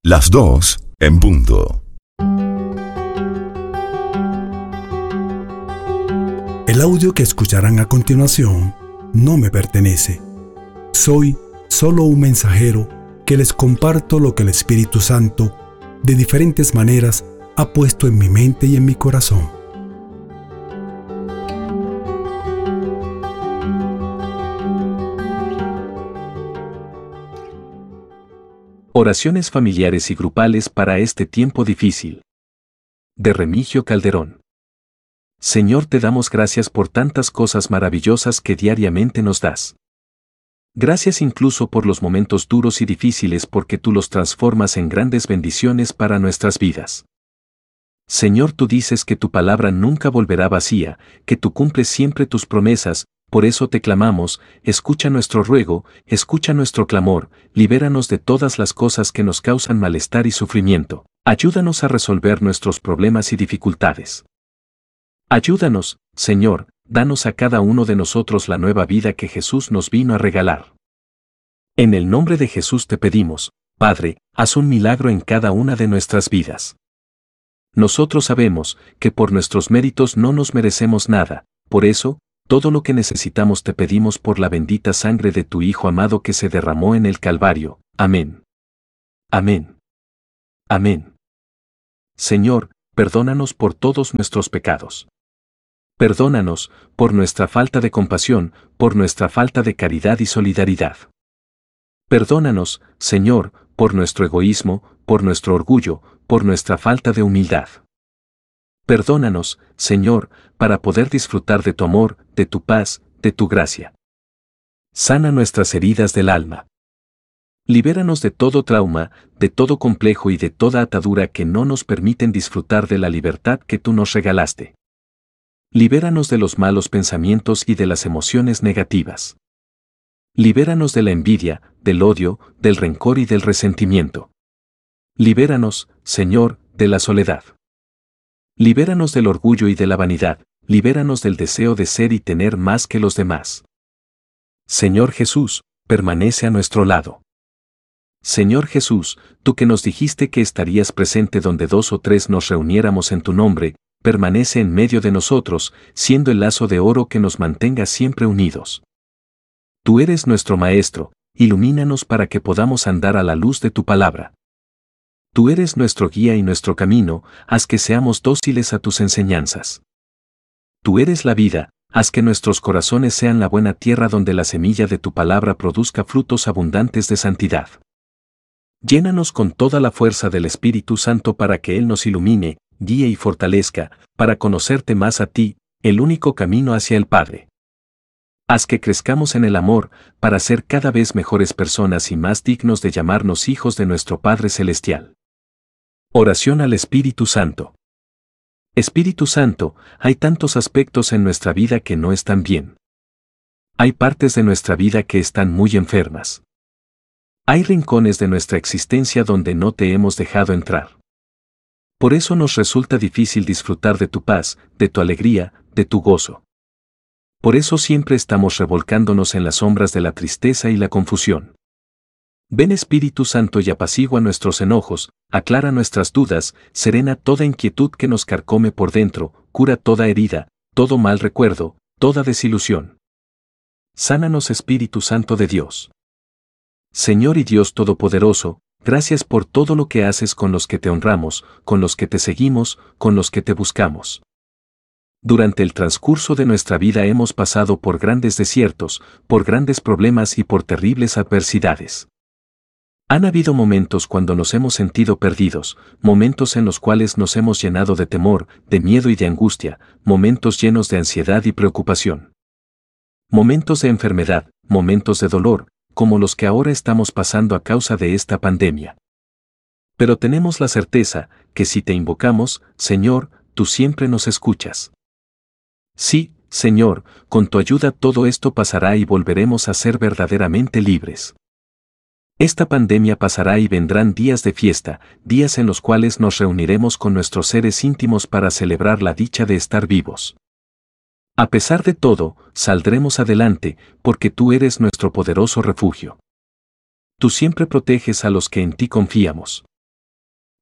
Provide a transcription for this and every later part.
Las 2 en punto. El audio que escucharán a continuación no me pertenece. Soy solo un mensajero que les comparto lo que el Espíritu Santo, de diferentes maneras, ha puesto en mi mente y en mi corazón. Oraciones familiares y grupales para este tiempo difícil. De Remigio Calderón. Señor, te damos gracias por tantas cosas maravillosas que diariamente nos das. Gracias incluso por los momentos duros y difíciles, porque tú los transformas en grandes bendiciones para nuestras vidas. Señor, tú dices que tu palabra nunca volverá vacía, que tú cumples siempre tus promesas. Por eso te clamamos, escucha nuestro ruego, escucha nuestro clamor, libéranos de todas las cosas que nos causan malestar y sufrimiento. Ayúdanos a resolver nuestros problemas y dificultades. Ayúdanos, Señor, danos a cada uno de nosotros la nueva vida que Jesús nos vino a regalar. En el nombre de Jesús te pedimos, Padre, haz un milagro en cada una de nuestras vidas. Nosotros sabemos que por nuestros méritos no nos merecemos nada, por eso, todo lo que necesitamos te pedimos por la bendita sangre de tu Hijo amado que se derramó en el Calvario. Amén. Amén. Amén. Señor, perdónanos por todos nuestros pecados. Perdónanos por nuestra falta de compasión, por nuestra falta de caridad y solidaridad. Perdónanos, Señor, por nuestro egoísmo, por nuestro orgullo, por nuestra falta de humildad. Perdónanos, Señor, para poder disfrutar de tu amor, de tu paz, de tu gracia. Sana nuestras heridas del alma. Libéranos de todo trauma, de todo complejo y de toda atadura que no nos permiten disfrutar de la libertad que tú nos regalaste. Libéranos de los malos pensamientos y de las emociones negativas. Libéranos de la envidia, del odio, del rencor y del resentimiento. Libéranos, Señor, de la soledad. Libéranos del orgullo y de la vanidad, libéranos del deseo de ser y tener más que los demás. Señor Jesús, permanece a nuestro lado. Señor Jesús, tú que nos dijiste que estarías presente donde 2 o 3 nos reuniéramos en tu nombre, permanece en medio de nosotros, siendo el lazo de oro que nos mantenga siempre unidos. Tú eres nuestro Maestro, ilumínanos para que podamos andar a la luz de tu palabra. Tú eres nuestro guía y nuestro camino, haz que seamos dóciles a tus enseñanzas. Tú eres la vida, haz que nuestros corazones sean la buena tierra donde la semilla de tu palabra produzca frutos abundantes de santidad. Llénanos con toda la fuerza del Espíritu Santo para que Él nos ilumine, guíe y fortalezca, para conocerte más a ti, el único camino hacia el Padre. Haz que crezcamos en el amor, para ser cada vez mejores personas y más dignos de llamarnos hijos de nuestro Padre Celestial. Oración al Espíritu Santo. Espíritu Santo, hay tantos aspectos en nuestra vida que no están bien. Hay partes de nuestra vida que están muy enfermas. Hay rincones de nuestra existencia donde no te hemos dejado entrar. Por eso nos resulta difícil disfrutar de tu paz, de tu alegría, de tu gozo. Por eso siempre estamos revolcándonos en las sombras de la tristeza y la confusión. Ven Espíritu Santo y apacigua nuestros enojos, aclara nuestras dudas, serena toda inquietud que nos carcome por dentro, cura toda herida, todo mal recuerdo, toda desilusión. Sánanos Espíritu Santo de Dios. Señor y Dios Todopoderoso, gracias por todo lo que haces con los que te honramos, con los que te seguimos, con los que te buscamos. Durante el transcurso de nuestra vida hemos pasado por grandes desiertos, por grandes problemas y por terribles adversidades. Han habido momentos cuando nos hemos sentido perdidos, momentos en los cuales nos hemos llenado de temor, de miedo y de angustia, momentos llenos de ansiedad y preocupación. Momentos de enfermedad, momentos de dolor, como los que ahora estamos pasando a causa de esta pandemia. Pero tenemos la certeza que si te invocamos, Señor, tú siempre nos escuchas. Sí, Señor, con tu ayuda todo esto pasará y volveremos a ser verdaderamente libres. Esta pandemia pasará y vendrán días de fiesta, días en los cuales nos reuniremos con nuestros seres íntimos para celebrar la dicha de estar vivos. A pesar de todo, saldremos adelante, porque tú eres nuestro poderoso refugio. Tú siempre proteges a los que en ti confiamos.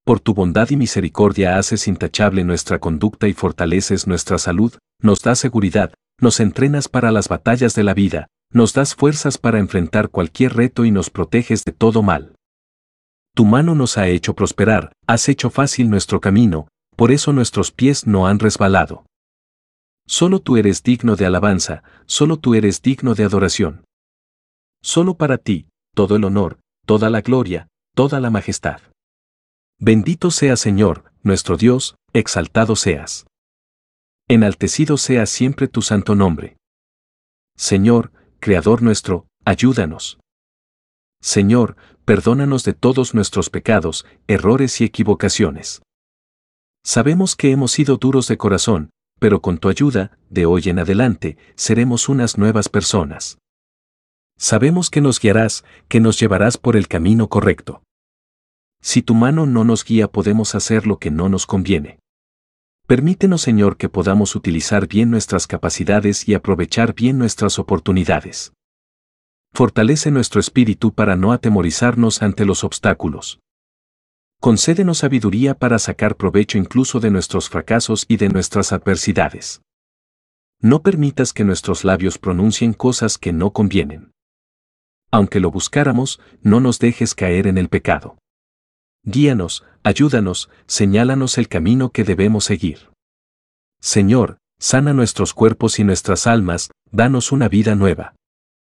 Por tu bondad y misericordia haces intachable nuestra conducta y fortaleces nuestra salud, nos das seguridad, nos entrenas para las batallas de la vida, nos das fuerzas para enfrentar cualquier reto y nos proteges de todo mal. Tu mano nos ha hecho prosperar, has hecho fácil nuestro camino, por eso nuestros pies no han resbalado. Solo tú eres digno de alabanza, solo tú eres digno de adoración. Solo para ti, todo el honor, toda la gloria, toda la majestad. Bendito seas Señor, nuestro Dios, exaltado seas. Enaltecido sea siempre tu santo nombre. Señor, Creador nuestro, ayúdanos. Señor, perdónanos de todos nuestros pecados, errores y equivocaciones. Sabemos que hemos sido duros de corazón, pero con tu ayuda, de hoy en adelante, seremos unas nuevas personas. Sabemos que nos guiarás, que nos llevarás por el camino correcto. Si tu mano no nos guía podemos hacer lo que no nos conviene. Permítenos, Señor, que podamos utilizar bien nuestras capacidades y aprovechar bien nuestras oportunidades. Fortalece nuestro espíritu para no atemorizarnos ante los obstáculos. Concédenos sabiduría para sacar provecho incluso de nuestros fracasos y de nuestras adversidades. No permitas que nuestros labios pronuncien cosas que no convienen. Aunque lo buscáramos, no nos dejes caer en el pecado. Guíanos, ayúdanos, señálanos el camino que debemos seguir. Señor, sana nuestros cuerpos y nuestras almas, danos una vida nueva.